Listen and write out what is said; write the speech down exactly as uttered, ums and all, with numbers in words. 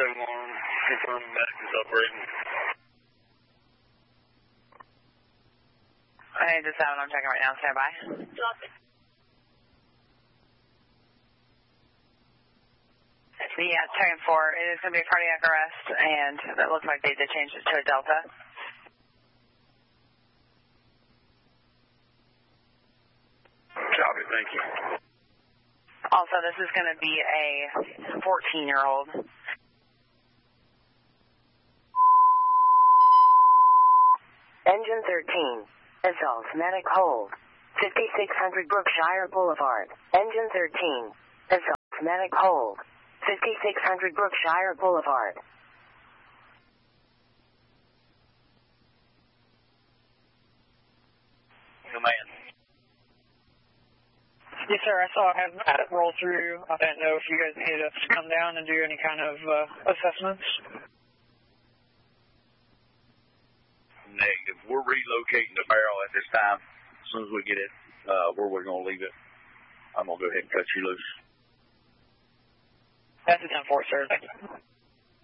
seven one, confirm medic is operating. I need the seven, I'm checking right now, stand by. Yeah, ten four, it is going to be a cardiac arrest, and it looks like they did change it to a Delta. Copy, thank you. Also, this is going to be a fourteen-year-old. Engine thirteen, assault medic hold, fifty-six hundred Brookshire Boulevard. Engine thirteen, assault medic hold, fifty-six hundred Brookshire Boulevard. Command. Yes, sir. I saw I had it roll through. I didn't know if you guys needed us to come down and do any kind of uh, assessments. Negative. We're relocating the barrel at this time. As soon as we get it uh, where we're going to leave it, I'm going to go ahead and cut you loose. That's a ten four, sir.